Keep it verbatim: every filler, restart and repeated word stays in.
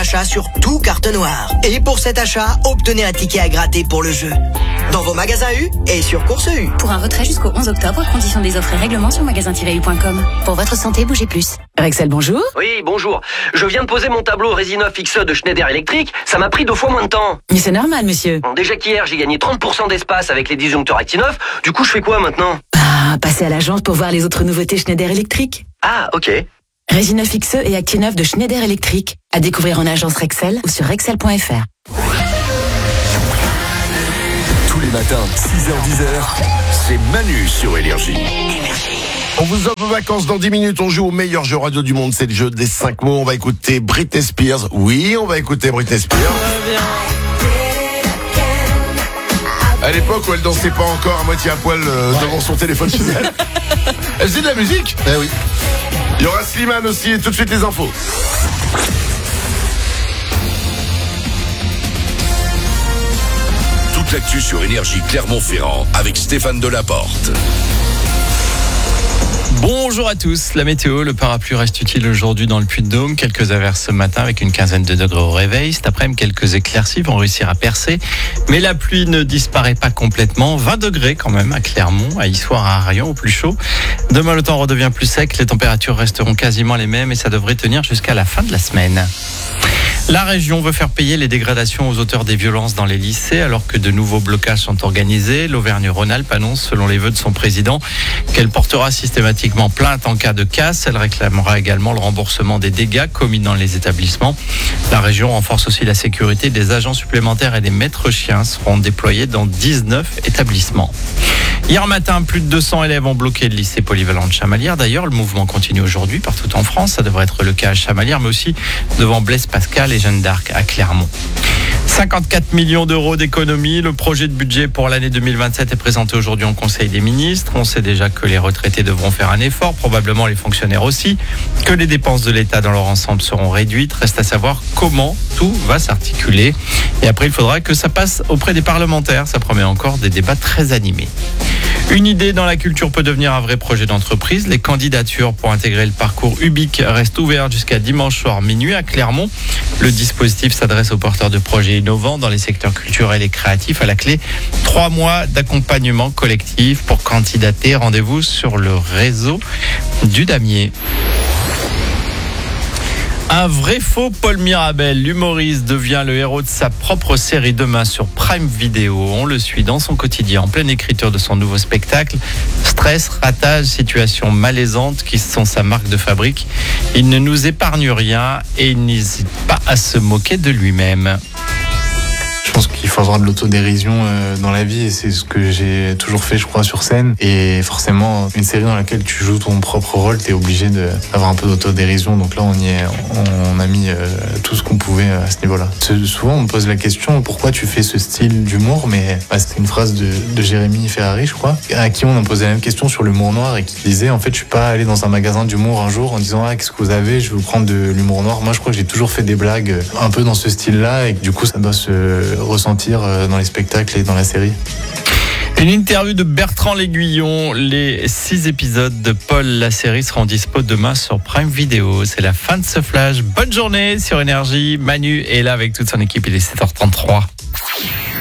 d'achat sur tout Carte Noire. Et pour cet achat, obtenez un ticket à gratter pour le jeu. Dans vos magasins U et sur Course U. Pour un retrait jusqu'au onze octobre, conditions des offres et règlements sur magasin tiret u point com. Pour votre santé, bougez plus. Rexel, bonjour. Oui, bonjour. Je viens de poser mon tableau Resinov X E de Schneider Electric. Ça m'a pris deux fois moins de temps. Mais c'est normal, monsieur. Bon, déjà qu'hier, j'ai gagné trente pour cent d'espace avec les disjoncteurs Actineuf. Du coup, je fais quoi maintenant? Bah, passez à l'agence pour voir les autres nouveautés Schneider Electric. Ah, ok. Resinov X E et Actineuf de Schneider Electric. À découvrir en agence Rexel ou sur rexel point f r. Tous les matins, six heures dix, c'est Manu sur Énergie. On vous offre vos vacances dans dix minutes. On joue au meilleur jeu radio du monde. C'est le jeu des cinq mots. On va écouter Britney Spears. Oui, on va écouter Britney Spears. À l'époque où elle dansait pas encore à moitié à poil euh, ouais. devant son téléphone chez elle. Elle faisait de la musique. Eh oui. Il y aura Slimane aussi et tout de suite les infos. Toute l'actu sur Énergie Clermont-Ferrand avec Stéphane Delaporte. Bonjour à tous, la météo, le parapluie reste utile aujourd'hui dans le Puy-de-Dôme. Quelques averses ce matin avec une quinzaine de degrés au réveil. Cet après-midi, quelques éclaircies vont réussir à percer. Mais la pluie ne disparaît pas complètement. vingt degrés quand même à Clermont, à Issoire, à Arion, au plus chaud. Demain, le temps redevient plus sec. Les températures resteront quasiment les mêmes et ça devrait tenir jusqu'à la fin de la semaine. La région veut faire payer les dégradations aux auteurs des violences dans les lycées alors que de nouveaux blocages sont organisés. L'Auvergne-Rhône-Alpes annonce, selon les vœux de son président, qu'elle portera systématiquement plainte en cas de casse. Elle réclamera également le remboursement des dégâts commis dans les établissements. La région renforce aussi la sécurité. Des agents supplémentaires et des maîtres chiens seront déployés dans dix-neuf établissements. Hier matin, plus de deux cents élèves ont bloqué le lycée polyvalent de Chamalières. D'ailleurs, le mouvement continue aujourd'hui partout en France. Ça devrait être le cas à Chamalières, mais aussi devant Blaise Pascal et Jeanne d'Arc à Clermont. cinquante-quatre millions d'euros d'économies. Le projet de budget pour l'année deux mille vingt-sept est présenté aujourd'hui en Conseil des ministres. On sait déjà que les retraités devront faire un effort, probablement les fonctionnaires aussi, que les dépenses de l'État dans leur ensemble seront réduites. Reste à savoir comment tout va s'articuler. Et après, il faudra que ça passe auprès des parlementaires. Ça promet encore des débats très animés. Une idée dans la culture peut devenir un vrai projet d'entreprise. Les candidatures pour intégrer le parcours Ubique restent ouvertes jusqu'à dimanche soir minuit à Clermont. Le dispositif s'adresse aux porteurs de projets innovants dans les secteurs culturels et créatifs. À la clé, trois mois d'accompagnement collectif pour candidater. Rendez-vous sur le réseau du Damier. Un vrai faux Paul Mirabel, l'humoriste devient le héros de sa propre série demain sur Prime Video. On le suit dans son quotidien en pleine écriture de son nouveau spectacle. Stress, ratage, situations malaisantes qui sont sa marque de fabrique. Il ne nous épargne rien et il n'hésite pas à se moquer de lui-même. Je pense qu'il faut avoir de l'autodérision euh, dans la vie et c'est ce que j'ai toujours fait, je crois, sur scène. Et forcément, une série dans laquelle tu joues ton propre rôle, t'es obligé de, d'avoir un peu d'autodérision. Donc là, on y est, on a mis euh, tout ce qu'on pouvait à ce niveau-là. Souvent, on me pose la question, pourquoi tu fais ce style d'humour? Mais bah, c'était une phrase de, de Jérémy Ferrari, je crois, à qui on a posé la même question sur l'humour noir et qui disait, en fait, je suis pas allé dans un magasin d'humour un jour en disant, ah, qu'est-ce que vous avez? Je vais vous prendre de l'humour noir. Moi, je crois que j'ai toujours fait des blagues un peu dans ce style-là et que du coup, ça doit se ressentir dans les spectacles et dans la série. Une interview de Bertrand L'Aiguillon. Les six épisodes de Paul, la série, seront dispo demain sur Prime Video. C'est la fin de ce flash. Bonne journée sur Énergie. Manu est là avec toute son équipe. Il est sept heures trente-trois.